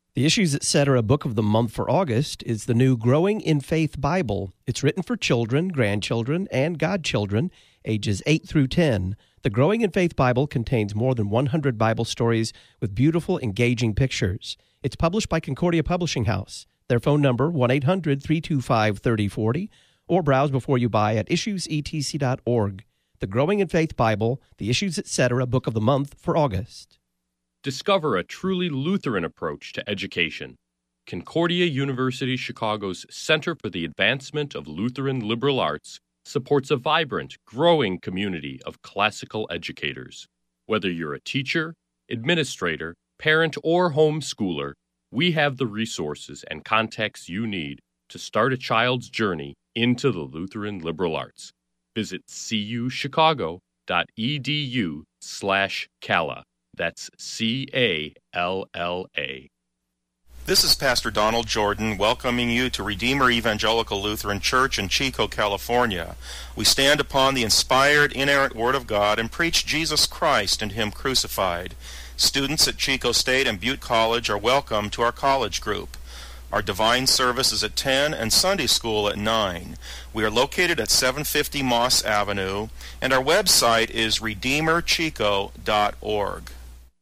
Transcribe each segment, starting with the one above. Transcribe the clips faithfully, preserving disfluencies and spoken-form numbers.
The Issues Etc. Book of the Month for August is the new Growing in Faith Bible. It's written for children, grandchildren, and godchildren, ages eight through ten. The Growing in Faith Bible contains more than one hundred Bible stories with beautiful, engaging pictures. It's published by Concordia Publishing House. Their phone number, one eight hundred, three two five, three oh four oh, or browse before you buy at issues e t c dot org. The Growing in Faith Bible, the Issues Etc. Book of the Month for August. Discover a truly Lutheran approach to education. Concordia University Chicago's Center for the Advancement of Lutheran Liberal Arts supports a vibrant, growing community of classical educators. Whether you're a teacher, administrator, parent, or homeschooler, we have the resources and contacts you need to start a child's journey into the Lutheran liberal arts. Visit cuchicago.edu slash Calla. That's C A L L A. This is Pastor Donald Jordan welcoming you to Redeemer Evangelical Lutheran Church in Chico, California. We stand upon the inspired, inerrant Word of God and preach Jesus Christ and Him crucified. Students at Chico State and Butte College are welcome to our college group. Our divine service is at ten and Sunday school at nine. We are located at seven fifty Moss Avenue, and our website is redeemer chico dot org.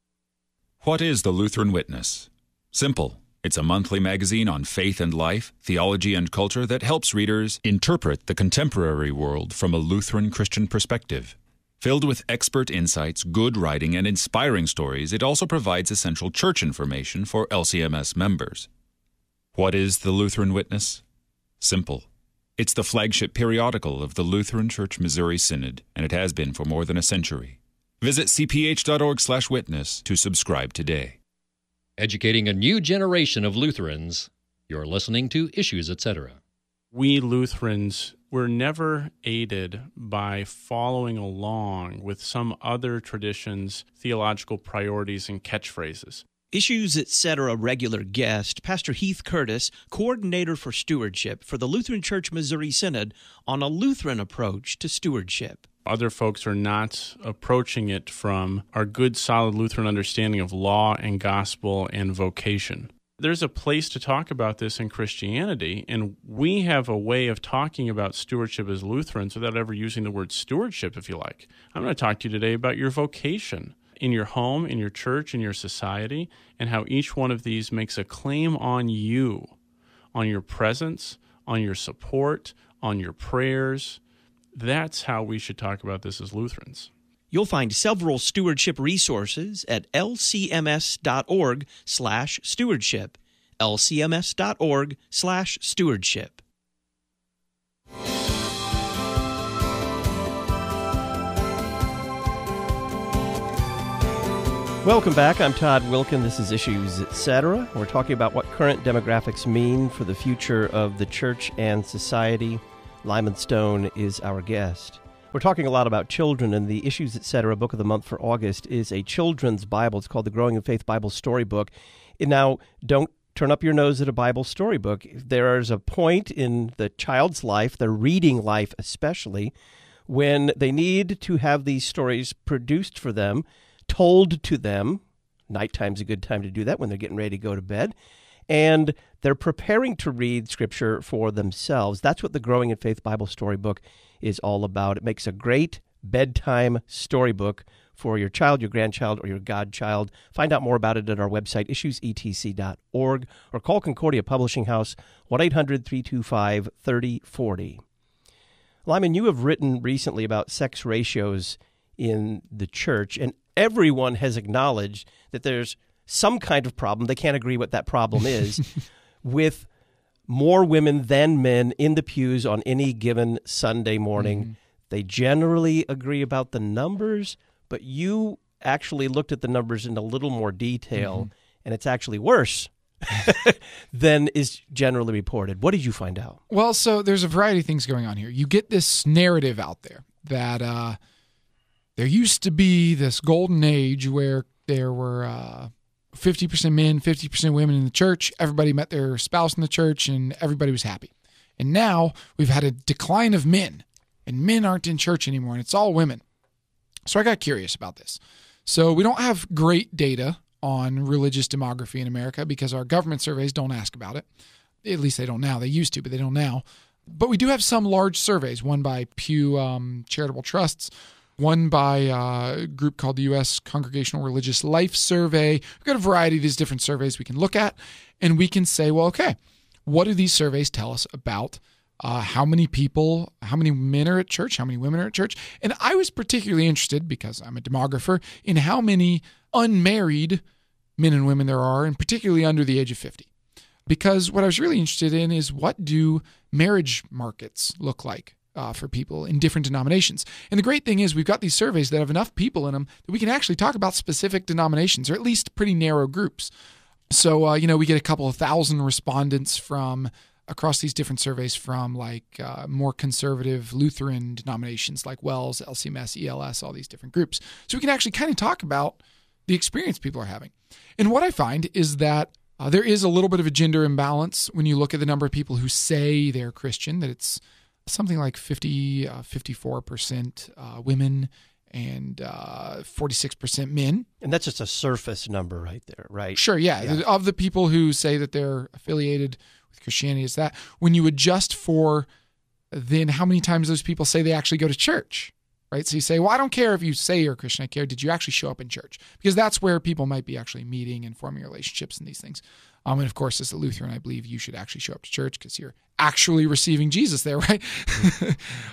What is the Lutheran Witness? Simple. It's a monthly magazine on faith and life, theology and culture that helps readers interpret the contemporary world from a Lutheran Christian perspective. Filled with expert insights, good writing, and inspiring stories, it also provides essential church information for L C M S members. What is the Lutheran Witness? Simple. It's the flagship periodical of the Lutheran Church Missouri Synod, and it has been for more than a century. Visit c p h dot org slash witness to subscribe today. Educating a new generation of Lutherans. You're listening to Issues Etc. We Lutherans were never aided by following along with some other traditions' theological priorities and catchphrases. Issues Etc. regular guest, Pastor Heath Curtis, coordinator for stewardship for the Lutheran Church Missouri Synod, on a Lutheran approach to stewardship. Other folks are not approaching it from our good, solid Lutheran understanding of law and gospel and vocation. There's a place to talk about this in Christianity, and we have a way of talking about stewardship as Lutherans without ever using the word stewardship, if you like. I'm going to talk to you today about your vocation in your home, in your church, in your society, and how each one of these makes a claim on you, on your presence, on your support, on your prayers. That's how we should talk about this as Lutherans. You'll find several stewardship resources at l c m s dot org slash stewardship, l c m s dot org slash stewardship. Welcome back. I'm Todd Wilkin. This is Issues Etc. We're talking about what current demographics mean for the future of the church and society. Lyman Stone is our guest. We're talking a lot about children, and the Issues Etc. Book of the Month for August is a children's Bible. It's called the Growing in Faith Bible Storybook. And now, don't turn up your nose at a Bible storybook. There is a point in the child's life, the reading life especially, when they need to have these stories produced for them, told to them. Nighttime's a good time to do that when they're getting ready to go to bed. And they're preparing to read Scripture for themselves. That's what the Growing in Faith Bible Storybook is all about. It makes a great bedtime storybook for your child, your grandchild, or your godchild. Find out more about it at our website, issues e t c dot org, or call Concordia Publishing House, one eight hundred, three two five, three oh four oh. Lyman, you have written recently about sex ratios in the church, and everyone has acknowledged that there's some kind of problem, they can't agree what that problem is, with more women than men in the pews on any given Sunday morning. Mm-hmm. They generally agree about the numbers, but you actually looked at the numbers in a little more detail, mm-hmm. and it's actually worse than is generally reported. What did you find out? Well, so there's a variety of things going on here. You get this narrative out there that uh, there used to be this golden age where there were uh, fifty percent men, fifty percent women in the church. Everybody met their spouse in the church, and everybody was happy. And now we've had a decline of men, and men aren't in church anymore, and it's all women. So I got curious about this. So we don't have great data on religious demography in America because our government surveys don't ask about it. At least they don't now. They used to, but they don't now. But we do have some large surveys, one by Pew um, Charitable Trusts, one by a group called the U S Congregational Religious Life Survey. We've got a variety of these different surveys we can look at, and we can say, well, okay, what do these surveys tell us about uh, how many people, how many men are at church, how many women are at church? And I was particularly interested, because I'm a demographer, in how many unmarried men and women there are, and particularly under the age of fifty. Because what I was really interested in is, what do marriage markets look like uh, for people in different denominations? And the great thing is, we've got these surveys that have enough people in them that we can actually talk about specific denominations, or at least pretty narrow groups. So, uh, you know, we get a couple of thousand respondents from across these different surveys from like uh, more conservative Lutheran denominations like Wells, L C M S, E L S, all these different groups. So we can actually kind of talk about the experience people are having. And what I find is that Uh, there is a little bit of a gender imbalance when you look at the number of people who say they're Christian, that it's something like fifty, uh, fifty-four percent uh, women and uh, forty-six percent men. And that's just a surface number right there, right? Sure, yeah. yeah. Of the people who say that they're affiliated with Christianity, is that when you adjust for then how many times those people say they actually go to church, right? So you say, well, I don't care if you say you're a Christian. I care, did you actually show up in church? Because that's where people might be actually meeting and forming relationships and these things. Um, and of course, as a Lutheran, I believe you should actually show up to church because you're actually receiving Jesus there, right? Mm-hmm.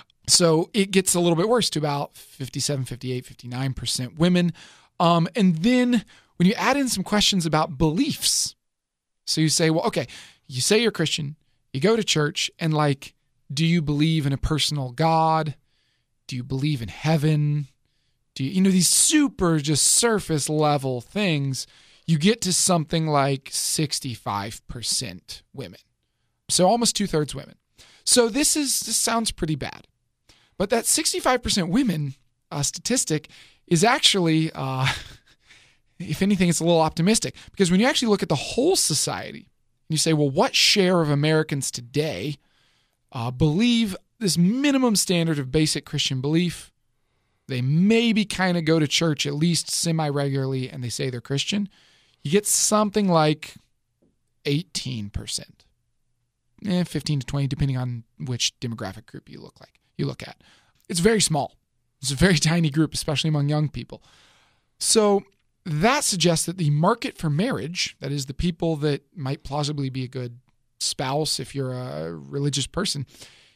So it gets a little bit worse to about fifty-seven, fifty-eight, fifty-nine percent women. Um, and then when you add in some questions about beliefs, so you say, well, okay, you say you're Christian, you go to church, and like, do you believe in a personal God? Do you believe in heaven? Do you, you know, these super just surface level things, you get to something like sixty-five percent women. So almost two thirds women. So this is, this sounds pretty bad, but that sixty-five percent women uh, statistic is actually, uh, if anything, it's a little optimistic, because when you actually look at the whole society, you say, well, what share of Americans today uh, believe this minimum standard of basic Christian belief? They maybe kind of go to church at least semi-regularly, and they say they're Christian. You get something like eighteen percent, eh, fifteen to twenty, depending on which demographic group you look like you look at. It's very small. It's a very tiny group, especially among young people. So that suggests that the market for marriage, that is the people that might plausibly be a good spouse if you're a religious person,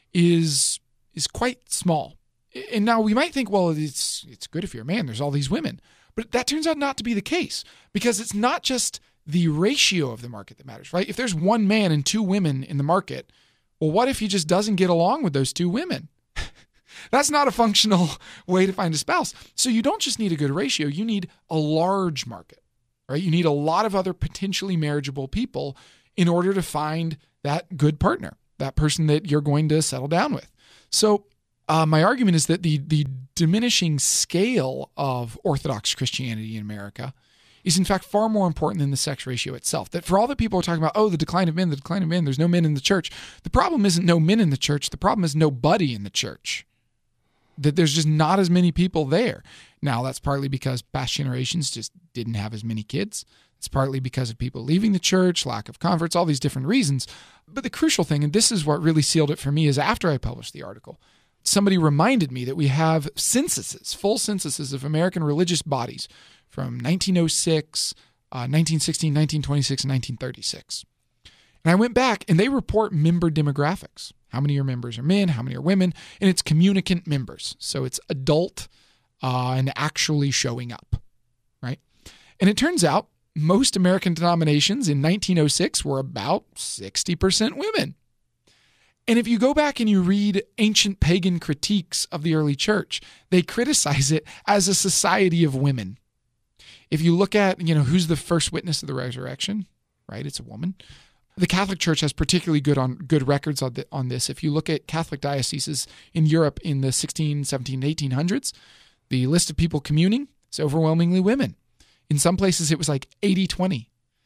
is is quite small. And now we might think, well, it's it's good if you're a man. There's all these women. But that turns out not to be the case, because it's not just the ratio of the market that matters, right? If there's one man and two women in the market, well, what if he just doesn't get along with those two women? That's not a functional way to find a spouse. So you don't just need a good ratio. You need a large market, right? You need a lot of other potentially marriageable people in order to find that good partner, that person that you're going to settle down with. So uh, my argument is that the the diminishing scale of Orthodox Christianity in America is in fact far more important than the sex ratio itself. That for all the people who are talking about, oh, the decline of men, the decline of men, there's no men in the church. The problem isn't no men in the church. The problem is nobody in the church. That there's just not as many people there. Now, that's partly because past generations just didn't have as many kids. It's partly because of people leaving the church, lack of converts, all these different reasons. But the crucial thing, and this is what really sealed it for me, is after I published the article, somebody reminded me that we have censuses, full censuses of American religious bodies from nineteen oh six, uh, nineteen sixteen, nineteen twenty-six, and nineteen thirty-six. And I went back, and they report member demographics. How many of your members are men? How many are women? And it's communicant members. So it's adult uh, and actually showing up, right? And it turns out most American denominations in nineteen oh six were about sixty percent women. And if you go back and you read ancient pagan critiques of the early church, they criticize it as a society of women. If you look at, you know, who's the first witness of the resurrection, right? It's a woman. The Catholic Church has particularly good on good records on, the, on this. If you look at Catholic dioceses in Europe in the sixteen, seventeen, eighteen hundreds, the list of people communing is overwhelmingly women. In some places, it was like eighty twenty.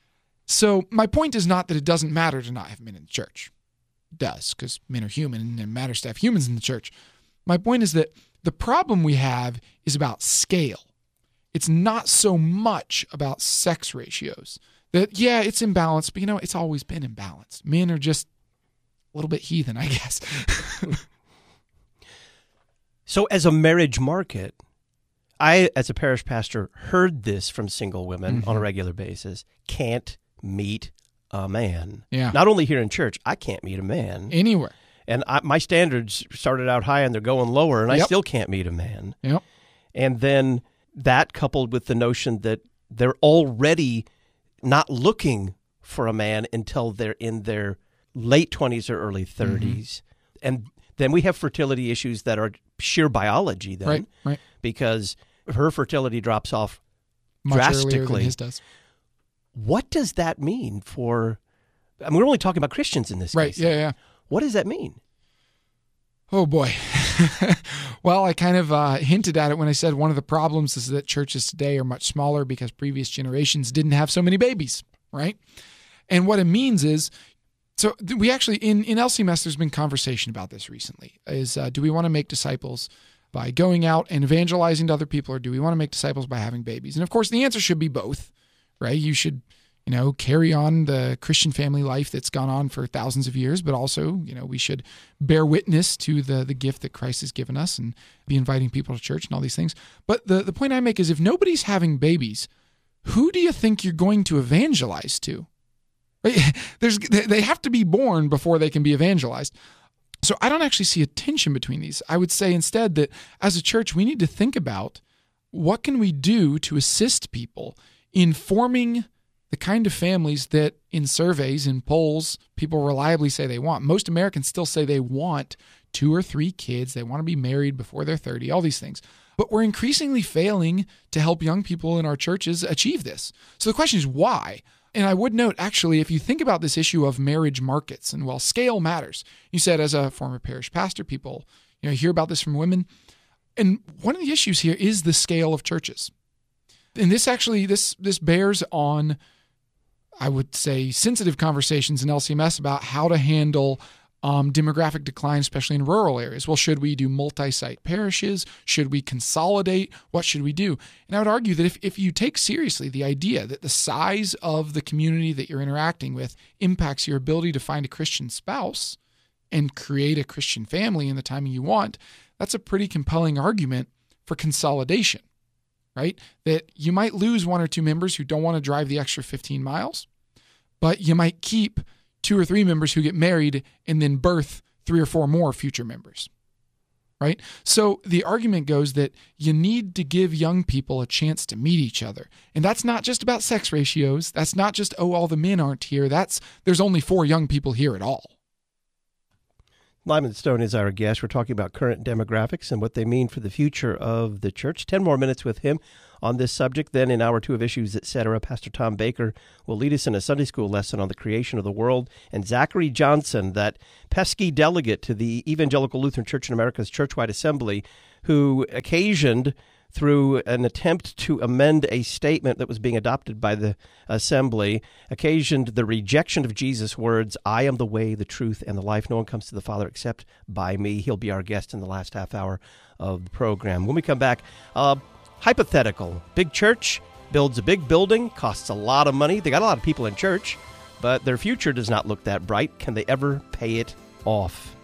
So my point is not that it doesn't matter to not have men in the church. It does, because men are human and it matters to have humans in the church. My point is that the problem we have is about scale. it's not so much about sex ratios. That, yeah, it's imbalanced, but, you know, it's always been imbalanced. Men are just a little bit heathen, I guess. So as a marriage market, I, as a parish pastor, heard this from single women mm-hmm. on a regular basis. Can't meet a man. Yeah. Not only here in church, I can't meet a man. Anywhere. And I, my standards started out high and they're going lower, and yep. I still can't meet a man. Yep. And then that coupled with the notion that they're already not looking for a man until they're in their late twenties or early thirties. Mm-hmm. And then we have fertility issues that are sheer biology then. Right, right. Because her fertility drops off much drastically. earlier than his does. What does that mean for, I mean, we're only talking about Christians in this right, case. Right, yeah, yeah. What does that mean? Oh, boy. Well, I kind of uh, hinted at it when I said one of the problems is that churches today are much smaller because previous generations didn't have so many babies, right? And what it means is, so we actually, in, in L C M S, there's been conversation about this recently, is uh, do we want to make disciples by going out and evangelizing to other people, or do we want to make disciples by having babies? And of course, the answer should be both, right? You should, you know, carry on the Christian family life that's gone on for thousands of years, but also, you know, we should bear witness to the the gift that Christ has given us and be inviting people to church and all these things. But the, the point I make is if nobody's having babies, who do you think you're going to evangelize to? Right? There's, they have to be born before they can be evangelized. So I don't actually see a tension between these. I would say instead that as a church, we need to think about what can we do to assist people in forming the kind of families that in surveys, in polls, people reliably say they want. Most Americans still say they want two or three kids. They want to be married before they're thirty, all these things. But we're increasingly failing to help young people in our churches achieve this. So the question is why? And I would note, actually, if you think about this issue of marriage markets, and well, scale matters. You said as a former parish pastor, people, you know, hear about this from women. And one of the issues here is the scale of churches. And this actually, this this bears on, I would say, sensitive conversations in L C M S about how to handle um, demographic decline, especially in rural areas. Well, should we do multi-site parishes? Should we consolidate? What should we do? And I would argue that if, if you take seriously the idea that the size of the community that you're interacting with impacts your ability to find a Christian spouse and create a Christian family in the timing you want, that's a pretty compelling argument for consolidation, right? That you might lose one or two members who don't want to drive the extra fifteen miles, but you might keep two or three members who get married and then birth three or four more future members, right? So the argument goes that you need to give young people a chance to meet each other. And that's not just about sex ratios. That's not just, oh, all the men aren't here. That's, there's only four young people here at all. Lyman Stone is our guest. We're talking about current demographics and what they mean for the future of the church. Ten more minutes with him on this subject. Then in hour two of Issues, et cetera, Pastor Tom Baker will lead us in a Sunday school lesson on the creation of the world. And Zachary Johnson, that pesky delegate to the Evangelical Lutheran Church in America's Churchwide Assembly, who occasioned, through an attempt to amend a statement that was being adopted by the assembly, occasioned the rejection of Jesus' words, I am the way, the truth, and the life. No one comes to the Father except by me. He'll be our guest in the last half hour of the program. When we come back, uh, hypothetical. Big church builds a big building, costs a lot of money. They got a lot of people in church, but their future does not look that bright. Can they ever pay it off?